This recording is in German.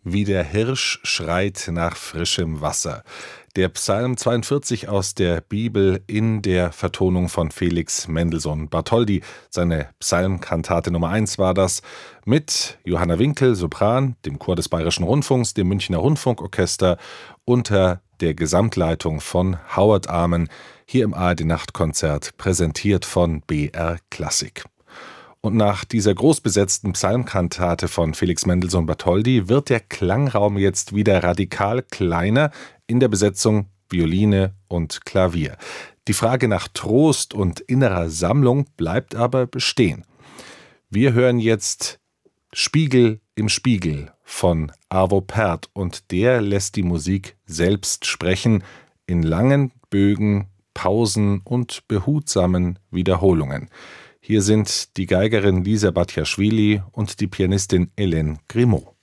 Wie der Hirsch schreit nach frischem Wasser. Der Psalm 42 aus der Bibel in der Vertonung von Felix Mendelssohn Bartholdy. Seine Psalmkantate Nummer 1 war das, mit Johanna Winkel, Sopran, dem Chor des Bayerischen Rundfunks, dem Münchner Rundfunkorchester, unter der Gesamtleitung von Howard Amen, hier im ARD-Nachtkonzert, präsentiert von BR Klassik. Und nach dieser großbesetzten Psalmkantate von Felix Mendelssohn Bartholdy wird der Klangraum jetzt wieder radikal kleiner in der Besetzung Violine und Klavier. Die Frage nach Trost und innerer Sammlung bleibt aber bestehen. Wir hören jetzt Spiegel im Spiegel von Arvo Pärt und der lässt die Musik selbst sprechen in langen Bögen, Pausen und behutsamen Wiederholungen. Hier sind die Geigerin Lisa Batjaschwili und die Pianistin Hélène Grimaud.